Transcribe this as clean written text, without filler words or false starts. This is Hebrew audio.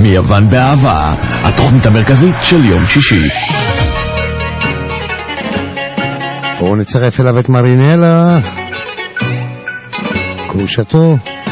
מיוון באהבה, התוכנית המרכזית של יום שישי. בואו נצרף אליו את מרינלה, גרושתו.